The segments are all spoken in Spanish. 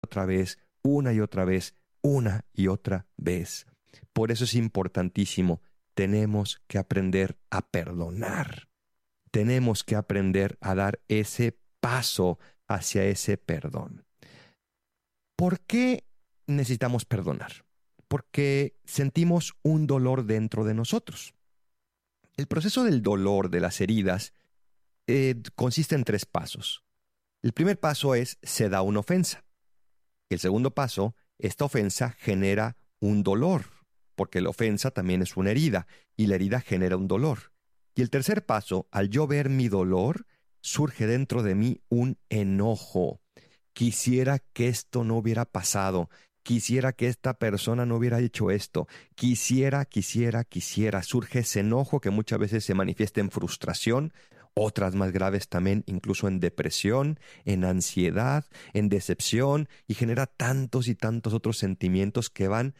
otra vez, una y otra vez, una y otra vez. Por eso es importantísimo. Tenemos que aprender a perdonar. Tenemos que aprender a dar ese paso hacia ese perdón. ¿Por qué necesitamos perdonar? Porque sentimos un dolor dentro de nosotros. El proceso del dolor de las heridas consiste en 3 pasos. El primer paso es: se da una ofensa. El segundo paso: esta ofensa genera un dolor, porque la ofensa también es una herida, y la herida genera un dolor. Y el tercer paso: al yo ver mi dolor, surge dentro de mí un enojo. Quisiera que esto no hubiera pasado. Quisiera que esta persona no hubiera hecho esto. Quisiera. Surge ese enojo que muchas veces se manifiesta en frustración, otras más graves también, incluso en depresión, en ansiedad, en decepción, y genera tantos y tantos otros sentimientos que van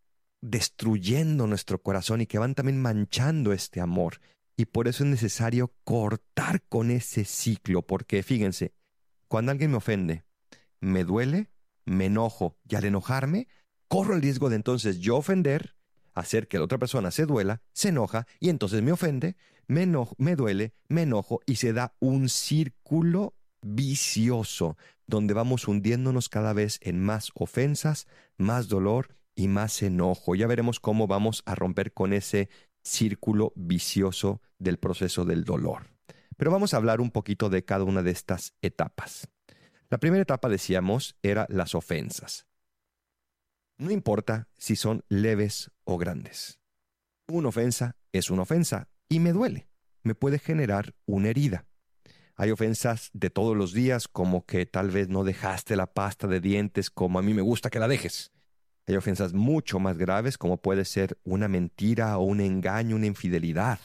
destruyendo nuestro corazón y que van también manchando este amor. Y por eso es necesario cortar con ese ciclo, porque fíjense, cuando alguien me ofende, me duele, me enojo, y al enojarme, corro el riesgo de entonces yo ofender, hacer que la otra persona se duela, se enoja, y entonces me ofende, me duele, me enojo, y se da un círculo vicioso, donde vamos hundiéndonos cada vez en más ofensas, más dolor y más enojo. Ya veremos cómo vamos a romper con ese círculo vicioso del proceso del dolor. Pero vamos a hablar un poquito de cada una de estas etapas. La primera etapa, decíamos, era las ofensas. No importa si son leves o grandes. Una ofensa es una ofensa y me duele. Me puede generar una herida. Hay ofensas de todos los días, como que tal vez no dejaste la pasta de dientes como a mí me gusta que la dejes. Hay ofensas mucho más graves, como puede ser una mentira o un engaño, una infidelidad.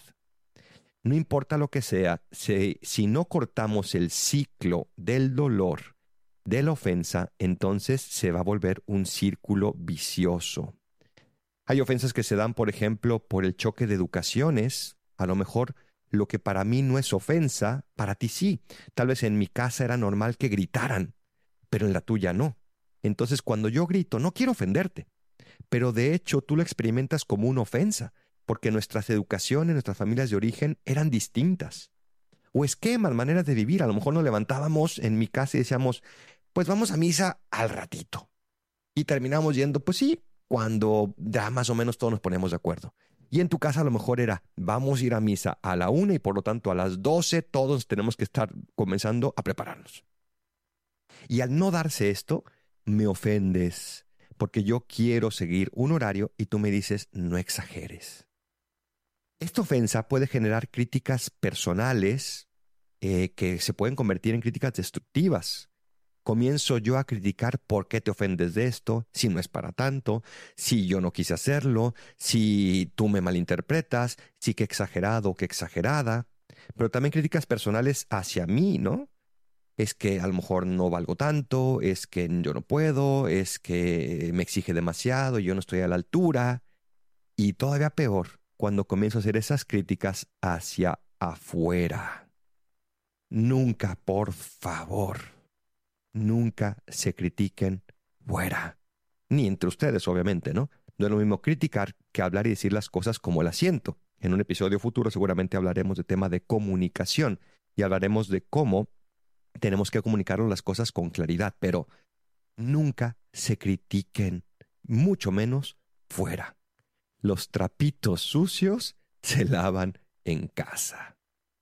No importa lo que sea, si no cortamos el ciclo del dolor, de la ofensa, entonces se va a volver un círculo vicioso. Hay ofensas que se dan, por ejemplo, por el choque de educaciones. A lo mejor lo que para mí no es ofensa, para ti sí. Tal vez en mi casa era normal que gritaran, pero en la tuya no. Entonces, cuando yo grito, no quiero ofenderte, pero de hecho tú lo experimentas como una ofensa, porque nuestras educaciones, nuestras familias de origen eran distintas. O esquemas, maneras de vivir. A lo mejor nos levantábamos en mi casa y decíamos, pues vamos a misa al ratito. Y terminamos yendo, pues sí, cuando ya más o menos todos nos ponemos de acuerdo. Y en tu casa a lo mejor era, vamos a ir a misa a la 1 y por lo tanto a las 12 todos tenemos que estar comenzando a prepararnos. Y al no darse esto, me ofendes, porque yo quiero seguir un horario y tú me dices, no exageres. Esta ofensa puede generar críticas personales que se pueden convertir en críticas destructivas. Comienzo yo a criticar por qué te ofendes de esto, si no es para tanto, si yo no quise hacerlo, si tú me malinterpretas, si qué exagerado o qué exagerada. Pero también críticas personales hacia mí, ¿no? Es que a lo mejor no valgo tanto, es que yo no puedo, es que me exige demasiado y yo no estoy a la altura. Y todavía peor, cuando comienzo a hacer esas críticas hacia afuera. Nunca, por favor, nunca se critiquen fuera. Ni entre ustedes, obviamente, ¿no? No es lo mismo criticar que hablar y decir las cosas como las siento. En un episodio futuro seguramente hablaremos de tema de comunicación y hablaremos de cómo tenemos que comunicar las cosas con claridad, pero nunca se critiquen, mucho menos fuera. Los trapitos sucios se lavan en casa.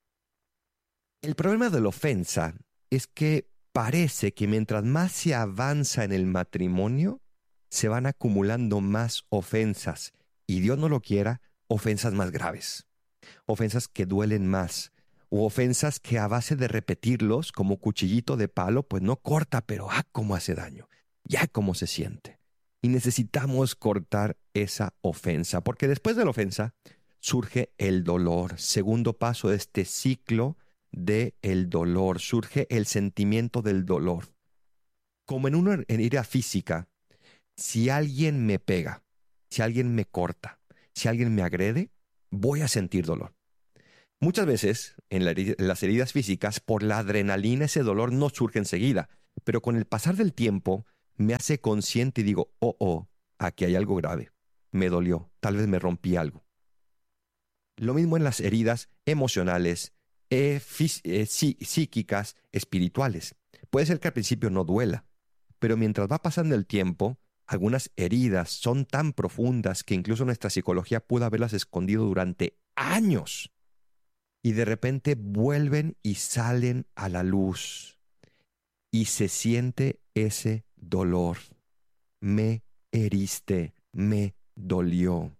El problema de la ofensa es que parece que mientras más se avanza en el matrimonio, se van acumulando más ofensas, y Dios no lo quiera, ofensas más graves, ofensas que duelen más, o ofensas que a base de repetirlos como cuchillito de palo, pues no corta, pero cómo hace daño, ya cómo se siente. Y necesitamos cortar esa ofensa, porque después de la ofensa surge el dolor. Segundo paso de este ciclo del dolor, surge el sentimiento del dolor. Como en una herida física, si alguien me pega, si alguien me corta, si alguien me agrede, voy a sentir dolor. Muchas veces, en las heridas físicas, por la adrenalina, ese dolor no surge enseguida, pero con el pasar del tiempo, me hace consciente y digo, aquí hay algo grave, me dolió, tal vez me rompí algo. Lo mismo en las heridas emocionales, psíquicas, espirituales. Puede ser que al principio no duela, pero mientras va pasando el tiempo, algunas heridas son tan profundas que incluso nuestra psicología pudo haberlas escondido durante años. Y de repente vuelven y salen a la luz. Y se siente ese dolor. Me heriste, me dolió.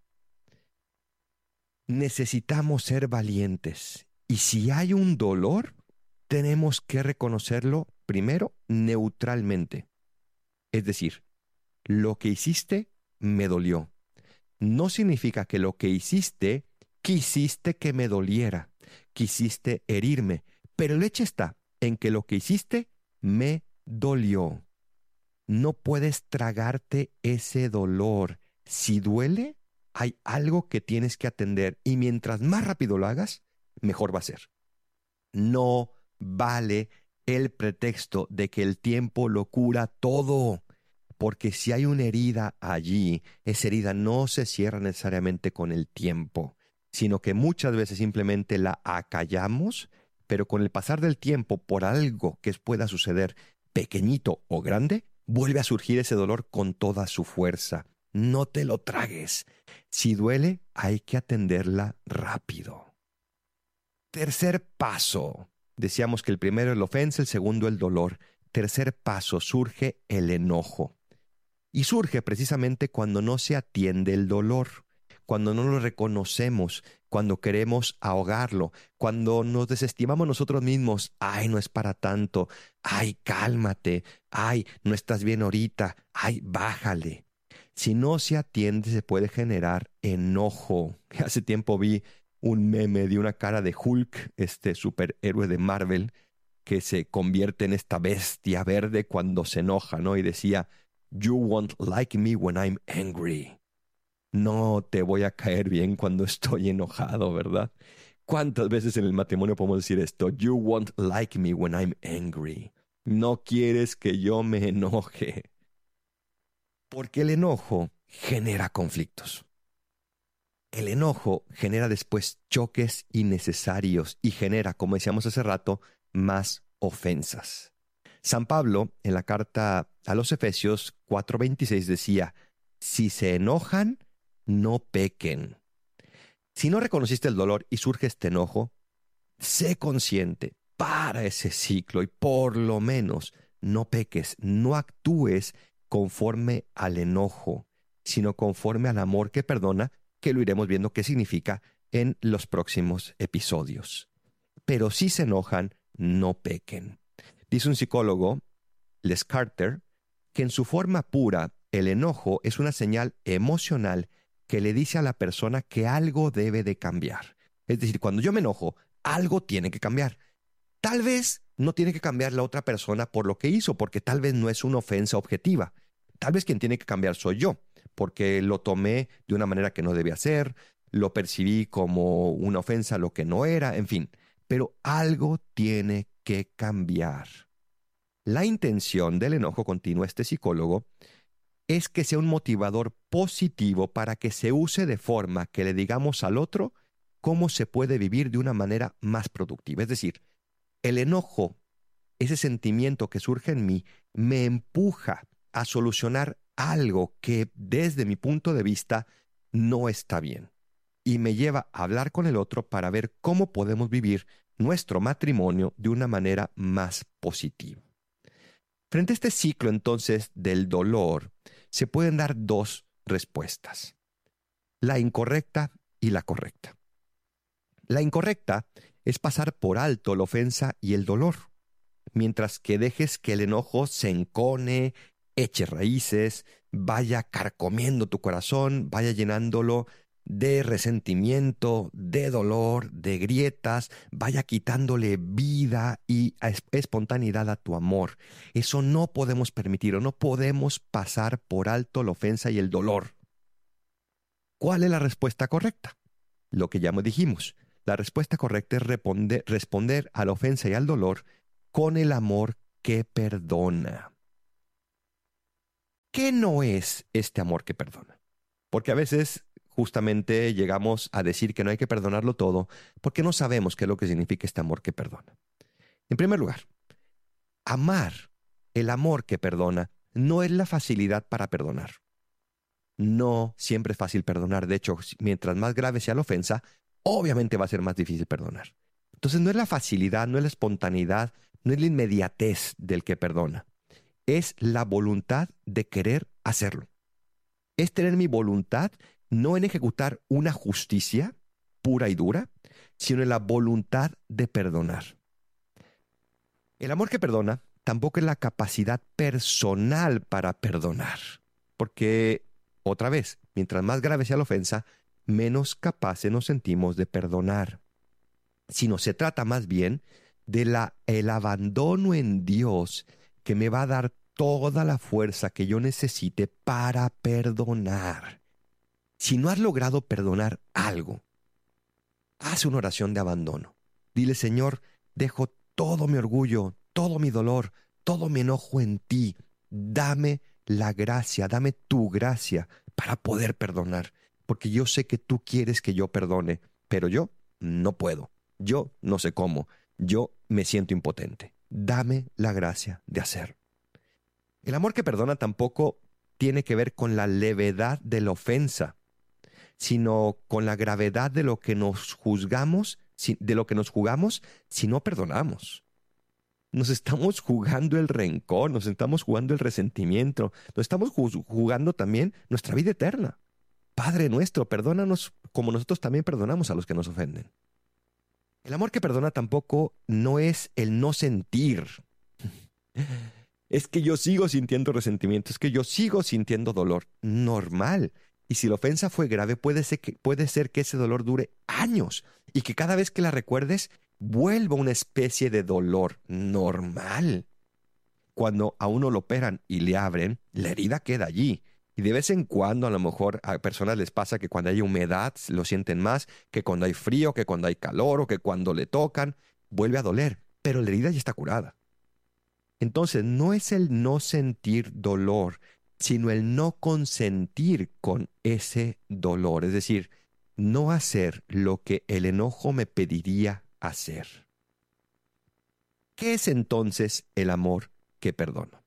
Necesitamos ser valientes. Y si hay un dolor, tenemos que reconocerlo primero neutralmente. Es decir, lo que hiciste me dolió. No significa que lo que hiciste quisiste que me doliera, quisiste herirme, pero el hecho está en que lo que hiciste me dolió. No puedes tragarte ese dolor. Si duele, hay algo que tienes que atender y mientras más rápido lo hagas, mejor va a ser. No vale el pretexto de que el tiempo lo cura todo. Porque si hay una herida allí, esa herida no se cierra necesariamente con el tiempo, sino que muchas veces simplemente la acallamos, pero con el pasar del tiempo, por algo que pueda suceder, pequeñito o grande, vuelve a surgir ese dolor con toda su fuerza. No te lo tragues. Si duele, hay que atenderla rápido. Tercer paso. Decíamos que el primero es la ofensa, el segundo el dolor. Tercer paso, surge el enojo. Y surge precisamente cuando no se atiende el dolor, cuando no lo reconocemos, cuando queremos ahogarlo, cuando nos desestimamos nosotros mismos. Ay, no es para tanto. Ay, cálmate. Ay, no estás bien ahorita. Ay, bájale. Si no se atiende, se puede generar enojo. Hace tiempo vi un meme de una cara de Hulk, este superhéroe de Marvel, que se convierte en esta bestia verde cuando se enoja, ¿no? Y decía, "You won't like me when I'm angry." No te voy a caer bien cuando estoy enojado, ¿verdad? ¿Cuántas veces en el matrimonio podemos decir esto? You won't like me when I'm angry. No quieres que yo me enoje. Porque el enojo genera conflictos. El enojo genera después choques innecesarios y genera, como decíamos hace rato, más ofensas. San Pablo, en la carta a los Efesios 4:26 decía, si se enojan, no pequen. Si no reconociste el dolor y surge este enojo, sé consciente, para ese ciclo y por lo menos no peques, no actúes conforme al enojo, sino conforme al amor que perdona, que lo iremos viendo qué significa en los próximos episodios. Pero si se enojan, no pequen. Dice un psicólogo, Les Carter, que en su forma pura, el enojo es una señal emocional que le dice a la persona que algo debe de cambiar. Es decir, cuando yo me enojo, algo tiene que cambiar. Tal vez no tiene que cambiar la otra persona por lo que hizo, porque tal vez no es una ofensa objetiva. Tal vez quien tiene que cambiar soy yo, porque lo tomé de una manera que no debía ser, lo percibí como una ofensa lo que no era, en fin. Pero algo tiene que cambiar. La intención del enojo, continúa este psicólogo, es que sea un motivador positivo para que se use de forma que le digamos al otro cómo se puede vivir de una manera más productiva. Es decir, el enojo, ese sentimiento que surge en mí, me empuja a solucionar algo que desde mi punto de vista no está bien. Y me lleva a hablar con el otro para ver cómo podemos vivir nuestro matrimonio de una manera más positiva. Frente a este ciclo entonces del dolor, se pueden dar dos respuestas: la incorrecta y la correcta. La incorrecta es pasar por alto la ofensa y el dolor, mientras que dejes que el enojo se encone, eche raíces, vaya carcomiendo tu corazón, vaya llenándolo de resentimiento, de dolor, de grietas, vaya quitándole vida y espontaneidad a tu amor. Eso no podemos permitirlo, no podemos pasar por alto la ofensa y el dolor. ¿Cuál es la respuesta correcta? Lo que ya dijimos. La respuesta correcta es responder a la ofensa y al dolor con el amor que perdona. ¿qué no es este amor que perdona? Porque a veces justamente llegamos a decir que no hay que perdonarlo todo porque no sabemos qué es lo que significa este amor que perdona. En primer lugar, amar, el amor que perdona, no es la facilidad para perdonar. No siempre es fácil perdonar. De hecho, mientras más grave sea la ofensa, obviamente va a ser más difícil perdonar. Entonces no es la facilidad, no es la espontaneidad, no es la inmediatez del que perdona. Es la voluntad de querer hacerlo. Es tener mi voluntad no en ejecutar una justicia pura y dura, sino en la voluntad de perdonar. El amor que perdona tampoco es la capacidad personal para perdonar, porque, otra vez, mientras más grave sea la ofensa, menos capaces nos sentimos de perdonar. Sino se trata más bien de el abandono en Dios que me va a dar toda la fuerza que yo necesite para perdonar. Si no has logrado perdonar algo, haz una oración de abandono. Dile, Señor, dejo todo mi orgullo, todo mi dolor, todo mi enojo en ti. Dame la gracia, dame tu gracia para poder perdonar. Porque yo sé que tú quieres que yo perdone, pero yo no puedo. Yo no sé cómo. Yo me siento impotente. Dame la gracia de hacerlo. El amor que perdona tampoco tiene que ver con la levedad de la ofensa, sino con la gravedad de lo que nos juzgamos, de lo que nos jugamos si no perdonamos. Nos estamos jugando el rencor, nos estamos jugando el resentimiento, nos estamos jugando también nuestra vida eterna. Padre nuestro, perdónanos como nosotros también perdonamos a los que nos ofenden. El amor que perdona tampoco no es el no sentir. Es que yo sigo sintiendo resentimiento, es que yo sigo sintiendo dolor. Normal. Y si la ofensa fue grave, puede ser que ese dolor dure años y que cada vez que la recuerdes vuelva una especie de dolor normal. Cuando a uno lo operan y le abren, la herida queda allí. Y de vez en cuando a lo mejor a personas les pasa que cuando hay humedad lo sienten más, que cuando hay frío, que cuando hay calor o que cuando le tocan, vuelve a doler. Pero la herida ya está curada. Entonces no es el no sentir dolor, sino el no consentir con ese dolor. Es decir, no hacer lo que el enojo me pediría hacer. ¿Qué es entonces el amor que perdona?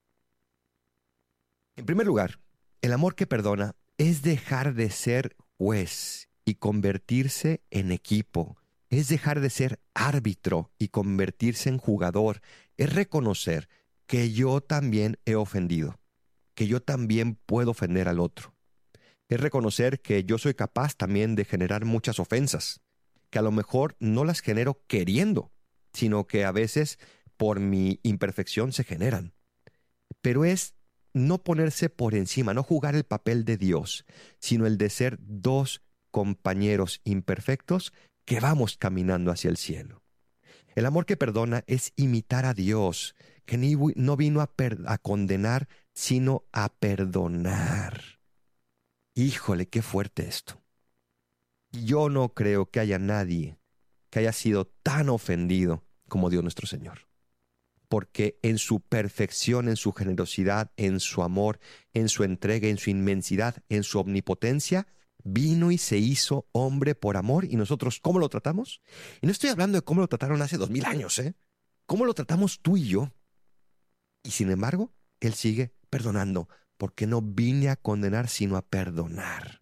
En primer lugar, el amor que perdona es dejar de ser juez y convertirse en equipo. Es dejar de ser árbitro y convertirse en jugador. Es reconocer que yo también he ofendido, que yo también puedo ofender al otro. Es reconocer que yo soy capaz también de generar muchas ofensas, que a lo mejor no las genero queriendo, sino que a veces por mi imperfección se generan. Pero es no ponerse por encima, no jugar el papel de Dios, sino el de ser dos compañeros imperfectos que vamos caminando hacia el cielo. El amor que perdona es imitar a Dios, que no vino a condenar, sino a perdonar. Híjole, qué fuerte esto. Yo no creo que haya nadie que haya sido tan ofendido como Dios nuestro Señor. Porque en su perfección, en su generosidad, en su amor, en su entrega, en su inmensidad, en su omnipotencia, vino y se hizo hombre por amor. ¿Y nosotros cómo lo tratamos? Y no estoy hablando de cómo lo trataron hace 2000 años, ¿eh? ¿Cómo lo tratamos tú y yo? Y sin embargo, Él sigue perdonando, porque no vine a condenar, sino a perdonar.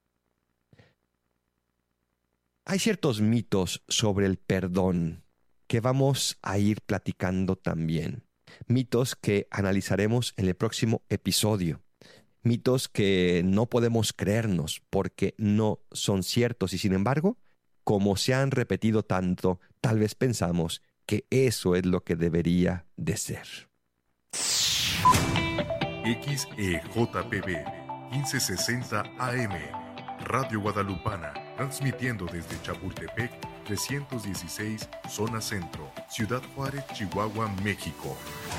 Hay ciertos mitos sobre el perdón que vamos a ir platicando también. Mitos que analizaremos en el próximo episodio. Mitos que no podemos creernos porque no son ciertos y sin embargo, como se han repetido tanto, tal vez pensamos que eso es lo que debería de ser. XEJPB 1560 AM Radio Guadalupana, transmitiendo desde Chapultepec 316, zona centro, Ciudad Juárez, Chihuahua, México.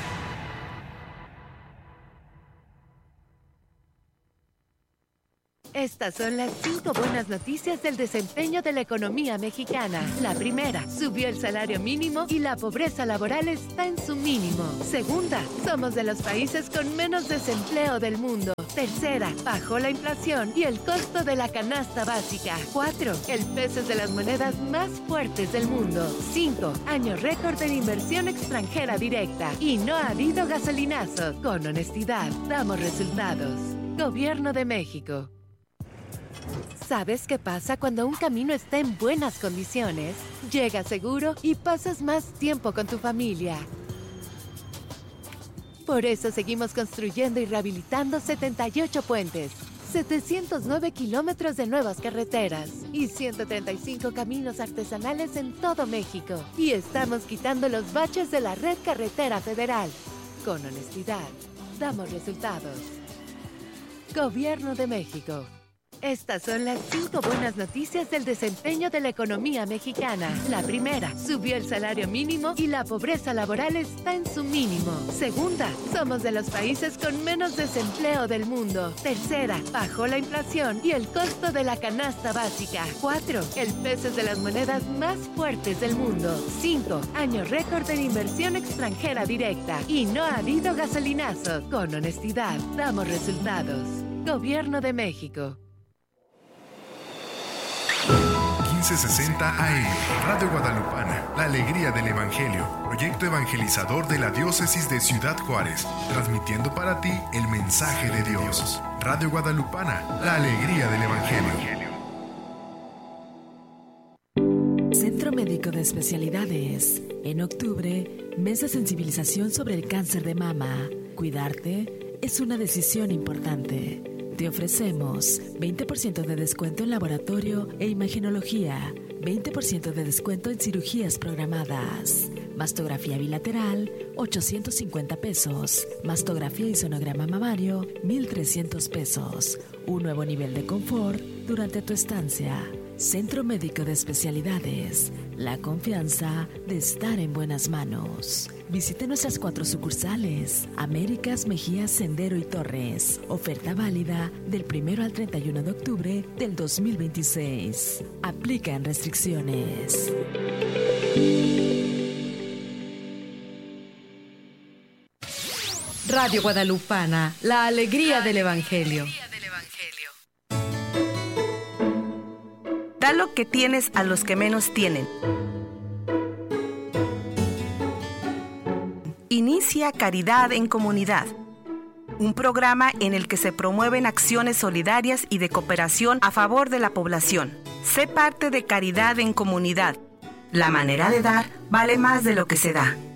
Estas son las 5 buenas noticias del desempeño de la economía mexicana. La primera, subió el salario mínimo y la pobreza laboral está en su mínimo. Segunda, somos de los países con menos desempleo del mundo. Tercera, bajó la inflación y el costo de la canasta básica. 4, el peso es de las monedas más fuertes del mundo. 5, año récord en inversión extranjera directa. Y no ha habido gasolinazo. Con honestidad, damos resultados. Gobierno de México. ¿Sabes qué pasa cuando un camino está en buenas condiciones? Llegas seguro y pasas más tiempo con tu familia. Por eso seguimos construyendo y rehabilitando 78 puentes, 709 kilómetros de nuevas carreteras y 135 caminos artesanales en todo México. Y estamos quitando los baches de la red carretera federal. Con honestidad, damos resultados. Gobierno de México. Estas son las 5 buenas noticias del desempeño de la economía mexicana. La primera, subió el salario mínimo y la pobreza laboral está en su mínimo. Segunda, somos de los países con menos desempleo del mundo. Tercera, bajó la inflación y el costo de la canasta básica. 4, el peso es de las monedas más fuertes del mundo. 5, año récord en inversión extranjera directa. Y no ha habido gasolinazo. Con honestidad, damos resultados. Gobierno de México. 1560 AM, Radio Guadalupana, la alegría del Evangelio, proyecto evangelizador de la diócesis de Ciudad Juárez, transmitiendo para ti el mensaje de Dios. Radio Guadalupana, la alegría del Evangelio. Centro Médico de Especialidades. En octubre, mes de sensibilización sobre el cáncer de mama. Cuidarte es una decisión importante. Te ofrecemos 20% de descuento en laboratorio e imagenología, 20% de descuento en cirugías programadas. Mastografía bilateral, 850 pesos. Mastografía y sonograma mamario, 1,300 pesos. Un nuevo nivel de confort durante tu estancia. Centro Médico de Especialidades. La confianza de estar en buenas manos. Visite nuestras 4 sucursales: Américas, Mejías, Sendero y Torres. Oferta válida del 1 al 31 de octubre del 2026. Aplican restricciones. Radio Guadalupana, la alegría del Evangelio. Da lo que tienes a los que menos tienen. Inicia Caridad en Comunidad, un programa en el que se promueven acciones solidarias y de cooperación a favor de la población. Sé parte de Caridad en Comunidad. La manera de dar vale más de lo que se da.